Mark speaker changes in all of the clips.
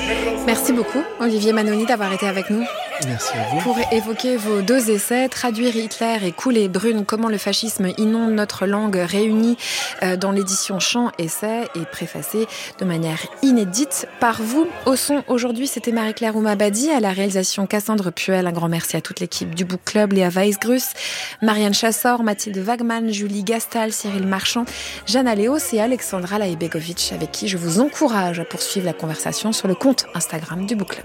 Speaker 1: Merci beaucoup, Olivier Manoni, d'avoir été avec nous.
Speaker 2: Merci à vous.
Speaker 1: Pour évoquer vos 2 essais, Traduire Hitler et Couler brune, comment le fascisme inonde notre langue, réunis dans l'édition Chant-Essai et préfacé de manière inédite par vous. Au son, aujourd'hui, c'était Marie-Claire Oumabadi, à la réalisation Cassandre Puel. Un grand merci à toute l'équipe du Book Club, Léa Weisgrus, Marianne Chassor, Mathilde Wagman, Julie Gastal, Cyril Marchand, Jana Léos et Alexandra Laïbegovic, avec qui je vous encourage à poursuivre la conversation sur le compte Instagram du Book Club.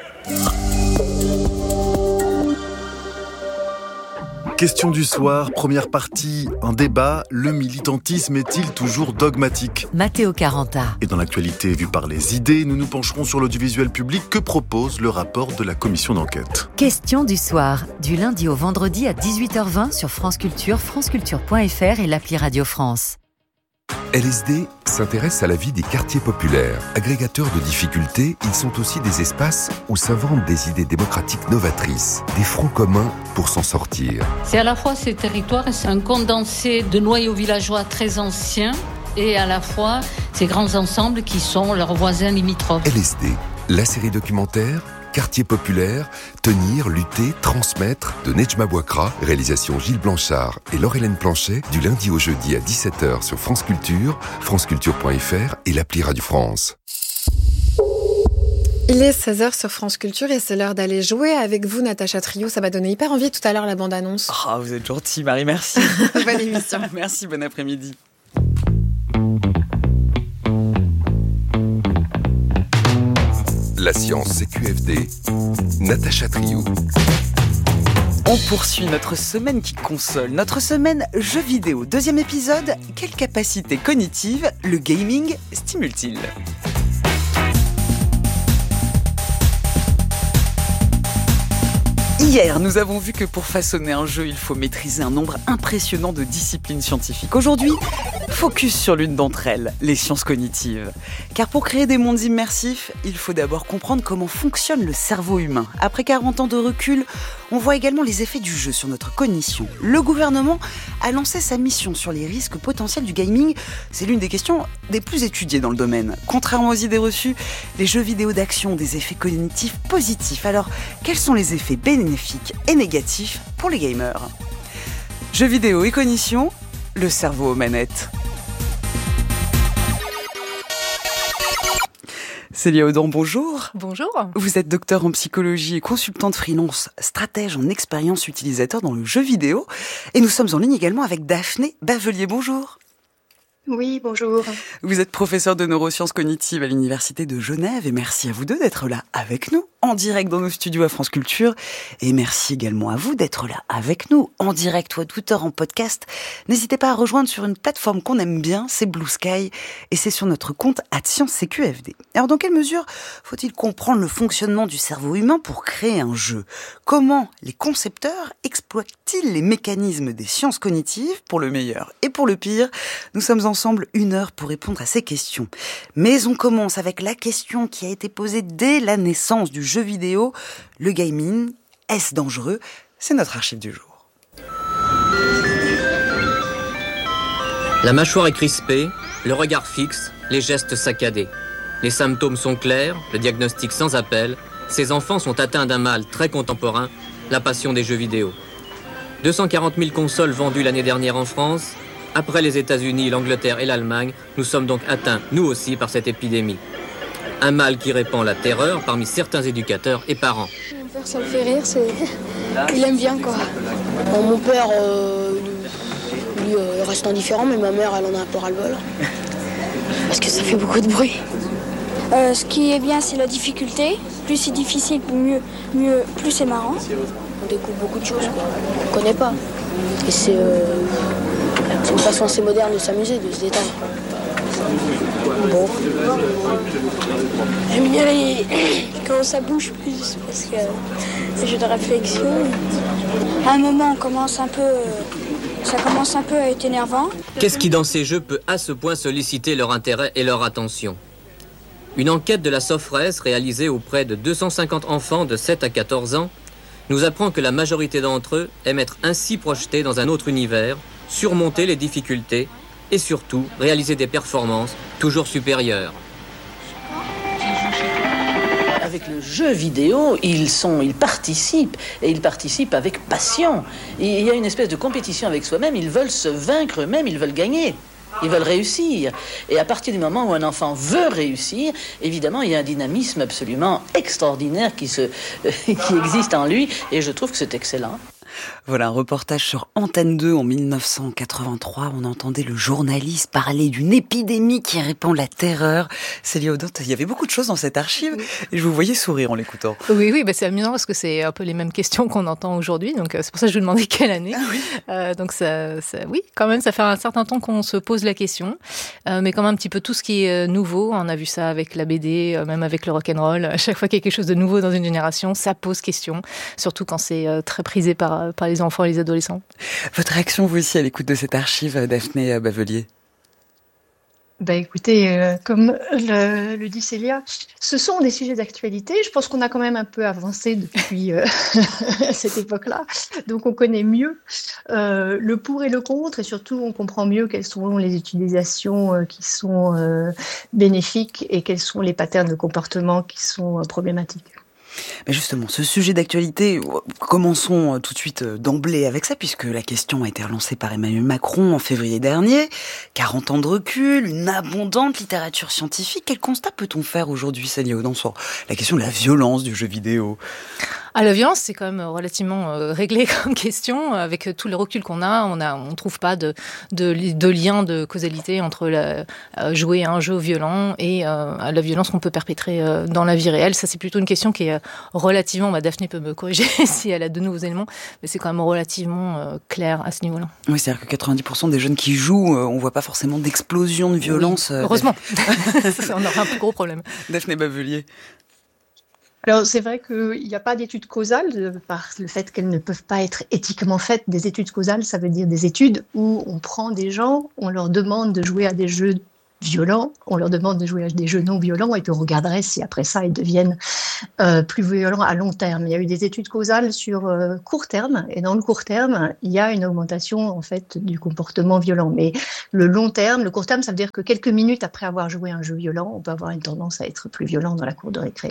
Speaker 2: Question du soir, première partie, un débat. Le militantisme est-il toujours dogmatique ?
Speaker 3: Matteo Caranta.
Speaker 2: Et dans l'actualité vue par les idées, nous nous pencherons sur l'audiovisuel public que propose le rapport de la commission d'enquête.
Speaker 3: Question du soir, du lundi au vendredi à 18h20 sur France Culture, franceculture.fr et l'appli Radio France.
Speaker 4: LSD s'intéresse à la vie des quartiers populaires. Agrégateurs de difficultés, ils sont aussi des espaces où s'inventent des idées démocratiques novatrices, des fronts communs pour s'en sortir.
Speaker 5: C'est à la fois ces territoires, c'est un condensé de noyaux villageois très anciens et à la fois ces grands ensembles qui sont leurs voisins limitrophes.
Speaker 4: LSD, la série documentaire Quartier populaire, tenir, lutter, transmettre de Nejma Bouakra, réalisation Gilles Blanchard et Laure-Hélène Planchet, du lundi au jeudi à 17h sur France Culture, franceculture.fr et l'appli Radio France.
Speaker 1: Il est 16h sur France Culture et c'est l'heure d'aller jouer avec vous, Natacha Trio. Ça m'a donné hyper envie tout à l'heure, la bande-annonce.
Speaker 6: Oh, vous êtes gentille, Marie, merci.
Speaker 1: Bonne émission.
Speaker 6: Merci, bon après-midi.
Speaker 4: La science CQFD, Natacha Trio.
Speaker 6: On poursuit notre semaine qui console, notre semaine jeux vidéo. 2e épisode, quelle capacité cognitive le gaming stimule-t-il ? Hier, nous avons vu que pour façonner un jeu, il faut maîtriser un nombre impressionnant de disciplines scientifiques. Aujourd'hui, focus sur l'une d'entre elles, les sciences cognitives. Car pour créer des mondes immersifs, il faut d'abord comprendre comment fonctionne le cerveau humain. Après 40 ans de recul, on voit également les effets du jeu sur notre cognition. Le gouvernement a lancé sa mission sur les risques potentiels du gaming. C'est l'une des questions des plus étudiées dans le domaine. Contrairement aux idées reçues, les jeux vidéo d'action ont des effets cognitifs positifs. Alors, quels sont les effets bénéfiques et négatifs pour les gamers ? Jeux vidéo et cognition, le cerveau aux manettes. Célia Audon, bonjour.
Speaker 7: Bonjour.
Speaker 6: Vous êtes docteur en psychologie et consultante freelance, stratège en expérience utilisateur dans le jeu vidéo. Et nous sommes en ligne également avec Daphné Bavelier, bonjour.
Speaker 7: Oui, bonjour.
Speaker 6: Vous êtes professeur de neurosciences cognitives à l'Université de Genève et merci à vous deux d'être là avec nous, en direct dans nos studios à France Culture. Et merci également à vous d'être là avec nous, en direct ou à toute heure en podcast. N'hésitez pas à rejoindre sur une plateforme qu'on aime bien, c'est Blue Sky, et c'est sur notre compte @ScienceCQFD. Alors dans quelle mesure faut-il comprendre le fonctionnement du cerveau humain pour créer un jeu ? Comment les concepteurs exploitent-ils les mécanismes des sciences cognitives pour le meilleur et pour le pire ? Nous sommes ensemble 1 heure pour répondre à ces questions. Mais on commence avec la question qui a été posée dès la naissance du jeu vidéo. Le gaming, est-ce dangereux ? C'est notre archive du jour.
Speaker 8: La mâchoire est crispée, le regard fixe, les gestes saccadés. Les symptômes sont clairs, le diagnostic sans appel. Ces enfants sont atteints d'un mal très contemporain, la passion des jeux vidéo. 240 000 consoles vendues l'année dernière en France. Après les États-Unis, l'Angleterre et l'Allemagne, nous sommes donc atteints, nous aussi, par cette épidémie. Un mal qui répand la terreur parmi certains éducateurs et parents.
Speaker 9: Mon père, ça me fait rire, il aime bien, quoi. Bon, mon père, lui, il reste indifférent, mais ma mère, elle en a un peu ras-le-bol. Parce que ça fait beaucoup de bruit.
Speaker 10: Ce qui est bien, c'est la difficulté. Plus c'est difficile, plus c'est marrant.
Speaker 9: On découvre beaucoup de choses, quoi. On ne connaît pas. Et c'est une façon assez moderne de s'amuser, de se détendre. Bon.
Speaker 10: J'aime bien quand ça bouge plus, parce que c'est jeu de réflexion. À un moment, ça commence un peu à être énervant.
Speaker 8: Qu'est-ce qui, dans ces jeux, peut à ce point solliciter leur intérêt et leur attention ? Une enquête de la Sofres, réalisée auprès de 250 enfants de 7 à 14 ans, nous apprend que la majorité d'entre eux aiment être ainsi projetés dans un autre univers, surmonter les difficultés et surtout réaliser des performances toujours supérieures.
Speaker 11: avec le jeu vidéo, ils participent, et ils participent avec passion. Il y a une espèce de compétition avec soi-même, ils veulent se vaincre eux-mêmes, ils veulent gagner. Ils veulent réussir. Et à partir du moment où un enfant veut réussir, évidemment, il y a un dynamisme absolument extraordinaire qui existe en lui, et je trouve que c'est excellent.
Speaker 6: Voilà un reportage sur Antenne 2 en 1983. On entendait le journaliste parler d'une épidémie qui répand la terreur. Célia Audin, il y avait beaucoup de choses dans cette archive et je vous voyais sourire en l'écoutant.
Speaker 12: Oui, c'est amusant parce que c'est un peu les mêmes questions qu'on entend aujourd'hui. Donc c'est pour ça que je vous demandais quelle année. Donc oui, quand même, ça fait un certain temps qu'on se pose la question. Mais quand même un petit peu tout ce qui est nouveau. On a vu ça avec la BD, même avec le rock'n'roll. À chaque fois qu'il y a quelque chose de nouveau dans une génération, ça pose question. Surtout quand c'est très prisé par les enfants et les adolescents.
Speaker 6: Votre réaction, vous aussi, à l'écoute de cette archive, Daphné Bavelier?
Speaker 7: Écoutez, comme le dit Célia, ce sont des sujets d'actualité. Je pense qu'on a quand même un peu avancé depuis cette époque-là. Donc on connaît mieux le pour et le contre, et surtout on comprend mieux quelles sont les utilisations qui sont bénéfiques et quels sont les patterns de comportement qui sont problématiques.
Speaker 6: Mais justement, ce sujet d'actualité, commençons tout de suite d'emblée avec ça, puisque la question a été relancée par Emmanuel Macron en février dernier. 40 ans de recul, une abondante littérature scientifique. Quel constat peut-on faire aujourd'hui, Célia Audin, sur la question de la violence du jeu vidéo ?
Speaker 12: La violence, c'est quand même relativement réglé comme question. Avec tout le recul qu'on a, on trouve pas de lien de causalité entre jouer à un jeu violent et la violence qu'on peut perpétrer dans la vie réelle. Ça, c'est plutôt une question qui est relativement, Daphné peut me corriger si elle a de nouveaux éléments, mais c'est quand même relativement clair à ce niveau-là.
Speaker 6: Oui, c'est-à-dire que 90% des jeunes qui jouent, on voit pas forcément d'explosion de violence.
Speaker 12: Oui, heureusement. On aura un plus gros problème.
Speaker 6: Daphné Bavelier.
Speaker 7: Alors, c'est vrai qu'il n'y a pas d'études causales par le fait qu'elles ne peuvent pas être éthiquement faites. Des études causales, ça veut dire des études où on prend des gens, on leur demande de jouer à des jeux violents, on leur demande de jouer à des jeux non violents et puis on regarderait si après ça ils deviennent plus violents à long terme. Il y a eu des études causales sur court terme et dans le court terme, il y a une augmentation en fait du comportement violent. Mais le court terme, ça veut dire que quelques minutes après avoir joué à un jeu violent, on peut avoir une tendance à être plus violent dans la cour de récré.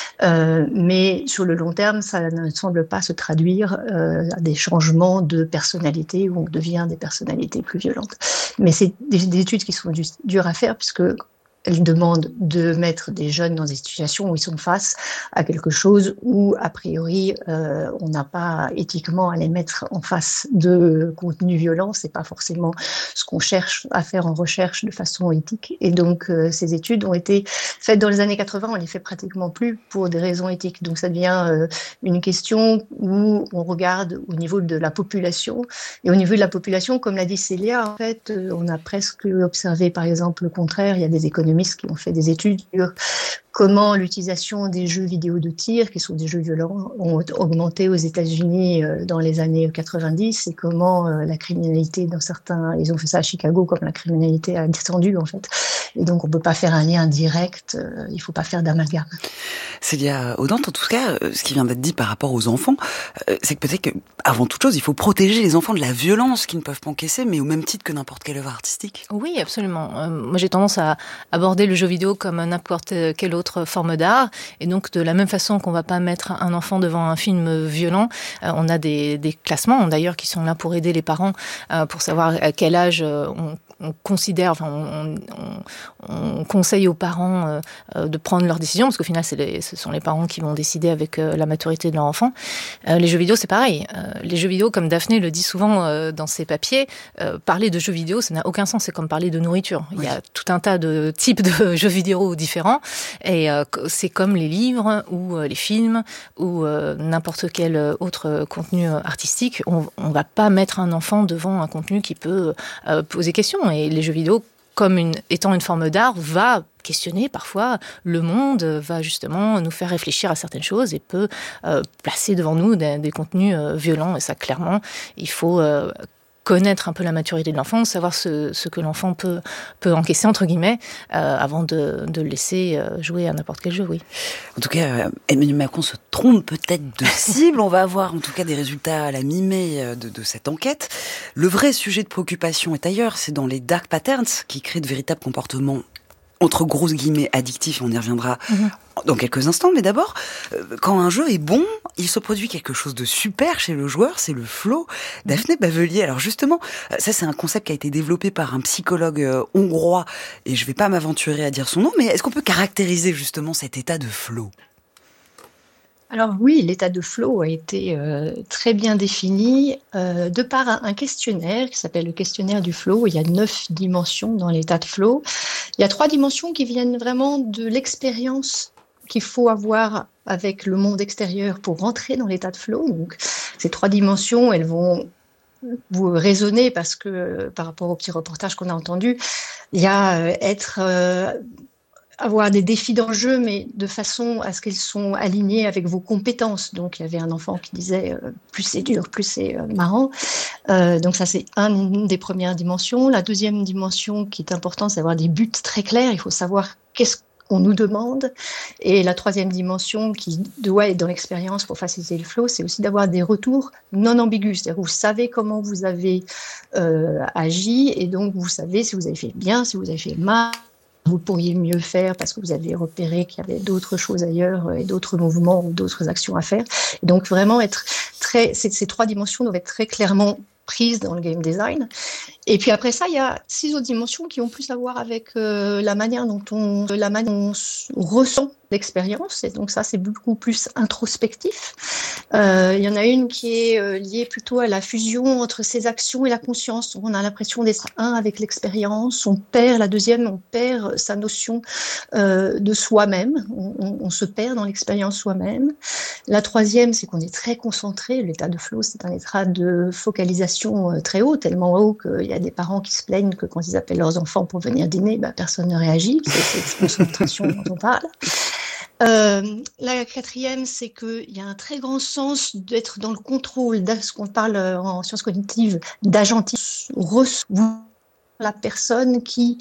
Speaker 7: Mais sur le long terme, ça ne semble pas se traduire à des changements de personnalité où on devient des personnalités plus violentes. Mais c'est des études qui sont dures à faire puisque elles demandent de mettre des jeunes dans des situations où ils sont face à quelque chose où, a priori, on n'a pas éthiquement à les mettre en face de contenu violent. C'est pas forcément ce qu'on cherche à faire en recherche de façon éthique. Et donc, ces études ont été faites dans les années 80. On les fait pratiquement plus pour des raisons éthiques. Donc, ça devient une question où on regarde au niveau de la population. Et au niveau de la population, comme l'a dit Célia, en fait, on a presque observé, par exemple, le contraire. Il y a des économistes qui ont fait des études sur comment l'utilisation des jeux vidéo de tir, qui sont des jeux violents, ont augmenté aux États-Unis dans les années 90 et comment la criminalité dans certains... Ils ont fait ça à Chicago, comme la criminalité a descendu, en fait. Et donc, on ne peut pas faire un lien direct, il ne faut pas faire d'amalgame.
Speaker 6: Célia Audin, en tout cas, ce qui vient d'être dit par rapport aux enfants, c'est que peut-être qu'avant toute chose, il faut protéger les enfants de la violence qu'ils ne peuvent pas encaisser, mais au même titre que n'importe quelle œuvre artistique.
Speaker 12: Oui, absolument. Moi, j'ai tendance à aborder le jeu vidéo comme n'importe quelle autre forme d'art. Et donc, de la même façon qu'on ne va pas mettre un enfant devant un film violent, on a des classements, d'ailleurs, qui sont là pour aider les parents pour savoir à quel âge on considère, on conseille aux parents de prendre leurs décisions, parce qu'au final, ce sont les parents qui vont décider avec la maturité de leur enfant. Les jeux vidéo, c'est pareil. Les jeux vidéo, comme Daphné le dit souvent dans ses papiers, parler de jeux vidéo, ça n'a aucun sens. C'est comme parler de nourriture. Oui. Il y a tout un tas de types de jeux vidéo différents, et c'est comme les livres ou les films ou n'importe quel autre contenu artistique. On ne va pas mettre un enfant devant un contenu qui peut poser question. Et les jeux vidéo, comme étant une forme d'art, va questionner parfois le monde, va justement nous faire réfléchir à certaines choses et peut placer devant nous des contenus violents. Et ça, clairement, il faut connaître un peu la maturité de l'enfant, savoir ce que l'enfant peut encaisser, entre guillemets, avant de le laisser jouer à n'importe quel jeu, oui.
Speaker 6: En tout cas, Emmanuel Macron se trompe peut-être de cible. On va avoir en tout cas des résultats à la mi-mai de cette enquête. Le vrai sujet de préoccupation est ailleurs, c'est dans les dark patterns qui créent de véritables comportements entre grosses guillemets addictifs, on y reviendra dans quelques instants, mais d'abord, quand un jeu est bon, il se produit quelque chose de super chez le joueur, c'est le flow. Daphné Bavelier, alors justement, ça c'est un concept qui a été développé par un psychologue hongrois, et je vais pas m'aventurer à dire son nom, mais est-ce qu'on peut caractériser justement cet état de flow ?
Speaker 7: Alors oui, l'état de flow a été très bien défini de par un questionnaire qui s'appelle le questionnaire du flow. Il y a 9 dimensions dans l'état de flow. Il y a 3 dimensions qui viennent vraiment de l'expérience qu'il faut avoir avec le monde extérieur pour rentrer dans l'état de flow. Donc ces 3 dimensions, elles vont vous résonner parce que par rapport au petit reportage qu'on a entendu, il y a avoir des défis dans le jeu, mais de façon à ce qu'ils sont alignés avec vos compétences. Donc, il y avait un enfant qui disait plus c'est dur, plus c'est marrant. Donc, ça, c'est une des premières dimensions. La deuxième dimension qui est importante, c'est d'avoir des buts très clairs. Il faut savoir qu'est-ce qu'on nous demande. Et la troisième dimension qui doit être dans l'expérience pour faciliter le flow, c'est aussi d'avoir des retours non ambigus. C'est-à-dire que vous savez comment vous avez agi et donc vous savez si vous avez fait bien, si vous avez fait mal. Vous pourriez mieux faire parce que vous avez repéré qu'il y avait d'autres choses ailleurs et d'autres mouvements ou d'autres actions à faire. Et donc vraiment ces 3 dimensions doivent être très clairement prises dans le game design. Et puis après ça, il y a 6 autres dimensions qui ont plus à voir avec la manière dont on ressent l'expérience. Et donc ça, c'est beaucoup plus introspectif. Il y en a une qui est liée plutôt à la fusion entre ses actions et la conscience. On a l'impression d'être un avec l'expérience. La deuxième, on perd sa notion de soi-même. On se perd dans l'expérience soi-même. La troisième, c'est qu'on est très concentré. L'état de flow, c'est un état de focalisation très haut, tellement haut qu'il y a des parents qui se plaignent que quand ils appellent leurs enfants pour venir dîner, personne ne réagit. C'est cette concentration dont on parle. La quatrième, c'est qu'il y a un très grand sens d'être dans le contrôle, ce qu'on parle en sciences cognitives d'agentisme. La personne qui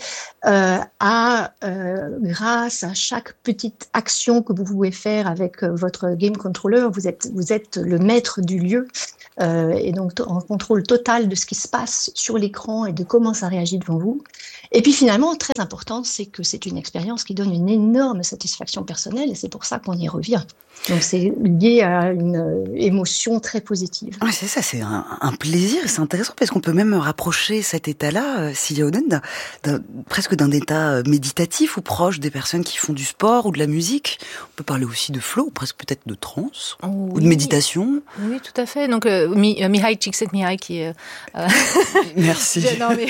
Speaker 7: a, grâce à chaque petite action que vous pouvez faire avec votre game controller, vous êtes le maître du lieu et donc en contrôle total de ce qui se passe sur l'écran et de comment ça réagit devant vous. Et puis finalement, très important, c'est que c'est une expérience qui donne une énorme satisfaction personnelle et c'est pour ça qu'on y revient. Donc c'est lié à une émotion très positive.
Speaker 6: Ouais, c'est ça, c'est un plaisir. C'est intéressant parce qu'on peut même rapprocher cet état-là, Cilia Oden, presque d'un état méditatif ou proche des personnes qui font du sport ou de la musique. On peut parler aussi de flow, ou presque peut-être de trance ou de méditation.
Speaker 12: Oui, tout à fait. Donc Mihai Csikszentmihalyi qui est...
Speaker 6: Merci.
Speaker 12: Non, mais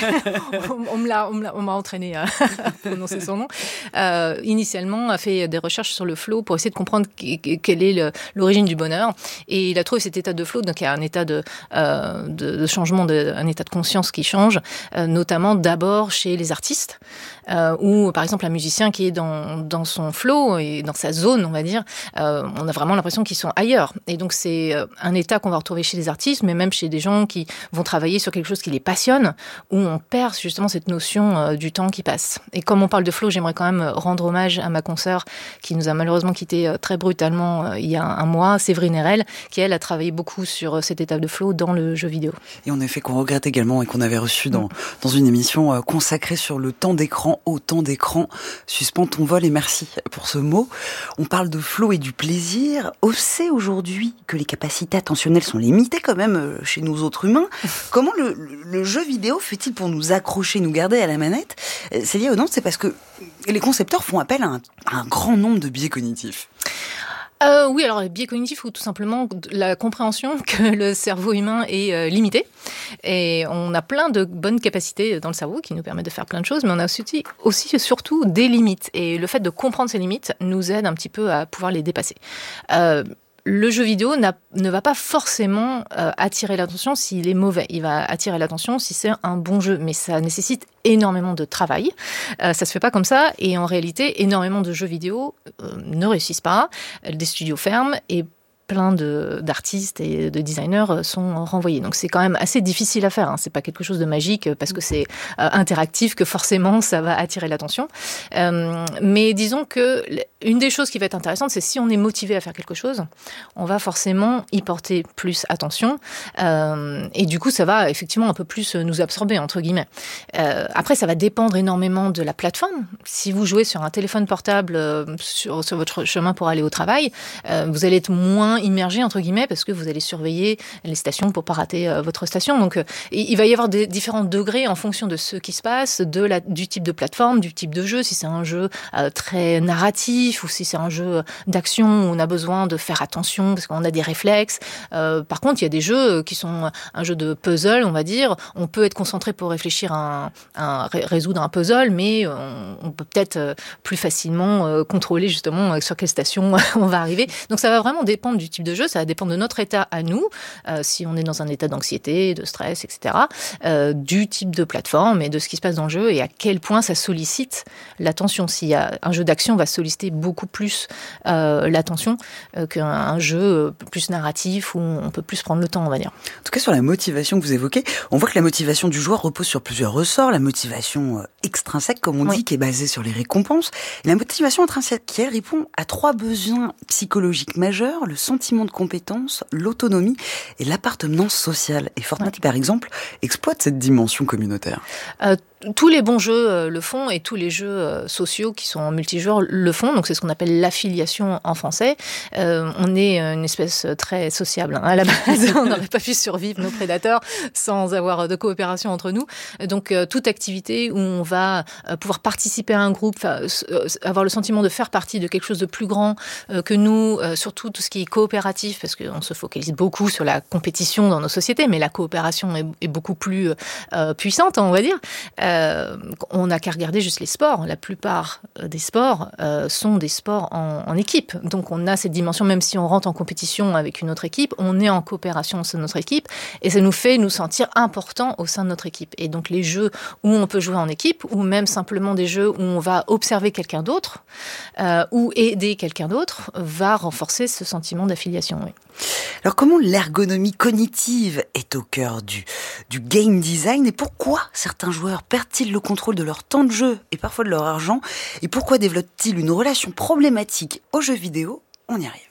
Speaker 12: on m'a entraîné à prononcer son nom. Initialement, a fait des recherches sur le flow pour essayer de comprendre quelle est l'origine du bonheur. Et il a trouvé cet état de flow, donc il y a un état de changement, un état de conscience qui change, notamment d'abord chez les artistes, ou par exemple un musicien qui est dans son flow et dans sa zone, on va dire, on a vraiment l'impression qu'ils sont ailleurs. Et donc c'est un état qu'on va retrouver chez les artistes, mais même chez des gens qui vont travailler sur quelque chose qui les passionne, où on perd justement cette notion du temps qui passe. Et comme on parle de flow, j'aimerais quand même rendre hommage à ma consoeur qui nous a malheureusement quitté très brutalement il y a un mois, Séverine Erel, qui elle a travaillé beaucoup sur cette étape de flow dans le jeu vidéo.
Speaker 6: Et en effet qu'on regrette également et qu'on avait reçu dans une émission consacrée sur le temps d'écran, au temps d'écran. Suspends ton vol et merci pour ce mot. On parle de flow et du plaisir. On sait aujourd'hui que les capacités attentionnelles sont limitées quand même chez nous autres humains. Comment le jeu vidéo fait-il pour nous accrocher, nous garder à la manette ? C'est lié ou non ? C'est parce que les concepteurs font appel à un grand nombre de biais cognitifs.
Speaker 12: Oui, alors les biais cognitifs ou tout simplement la compréhension que le cerveau humain est limité. Et on a plein de bonnes capacités dans le cerveau qui nous permettent de faire plein de choses, mais on a aussi et surtout des limites. Et le fait de comprendre ces limites nous aide un petit peu à pouvoir les dépasser. Le jeu vidéo ne va pas forcément attirer l'attention s'il est mauvais. Il va attirer l'attention si c'est un bon jeu, mais ça nécessite énormément de travail. Ça se fait pas comme ça, et en réalité, énormément de jeux vidéo ne réussissent pas. Des studios ferment et plein d'artistes et de designers sont renvoyés. Donc c'est quand même assez difficile à faire. C'est pas quelque chose de magique parce que c'est interactif que forcément ça va attirer l'attention. Mais disons que une des choses qui va être intéressante, c'est si on est motivé à faire quelque chose, on va forcément y porter plus attention. Et du coup, ça va effectivement un peu plus nous absorber, entre guillemets. Après, ça va dépendre énormément de la plateforme. Si vous jouez sur un téléphone portable sur votre chemin pour aller au travail, vous allez être moins immergé, entre guillemets, parce que vous allez surveiller les stations pour pas rater votre station. Donc, il va y avoir des différents degrés en fonction de ce qui se passe, du type de plateforme, du type de jeu. Si c'est un jeu très narratif, ou si c'est un jeu d'action où on a besoin de faire attention parce qu'on a des réflexes. Par contre, il y a des jeux qui sont un jeu de puzzle, on va dire. On peut être concentré pour réfléchir résoudre un puzzle, mais on peut peut-être plus facilement contrôler justement sur quelle station on va arriver. Donc ça va vraiment dépendre du type de jeu, ça va dépendre de notre état à nous, si on est dans un état d'anxiété, de stress, etc., du type de plateforme et de ce qui se passe dans le jeu et à quel point ça sollicite l'attention. S'il y a un jeu d'action, va solliciter beaucoup plus l'attention qu'un jeu plus narratif où on peut plus prendre le temps, on va dire.
Speaker 6: En tout cas, sur la motivation que vous évoquez, on voit que la motivation du joueur repose sur plusieurs ressorts. La motivation extrinsèque, comme on dit, qui est basée sur les récompenses. Et la motivation intrinsèque, qui elle répond à 3 besoins psychologiques majeurs, le sentiment de compétence, l'autonomie et l'appartenance sociale. Et Fortnite, par exemple, exploite cette dimension communautaire.
Speaker 12: Tous les bons jeux le font et tous les jeux sociaux qui sont en multijoueur le font. Donc, c'est ce qu'on appelle l'affiliation en français. On est une espèce très sociable. À la base, on n'aurait pas pu survivre, nos prédateurs, sans avoir de coopération entre nous. Donc, toute activité où on va pouvoir participer à un groupe, avoir le sentiment de faire partie de quelque chose de plus grand que nous, surtout tout ce qui est coopératif, parce qu'on se focalise beaucoup sur la compétition dans nos sociétés, mais la coopération est beaucoup plus puissante, on va dire. On n'a qu'à regarder juste les sports. La plupart des sports sont des sports en équipe. Donc on a cette dimension, même si on rentre en compétition avec une autre équipe, on est en coopération au sein de notre équipe et ça nous fait nous sentir importants au sein de notre équipe. Et donc les jeux où on peut jouer en équipe ou même simplement des jeux où on va observer quelqu'un d'autre ou aider quelqu'un d'autre va renforcer ce sentiment d'affiliation. Oui.
Speaker 6: Alors comment l'ergonomie cognitive est au cœur du game design et pourquoi certains joueurs perdent-ils le contrôle de leur temps de jeu et parfois de leur argent et pourquoi développent-ils une relation problématique aux jeux vidéo ? On y arrive.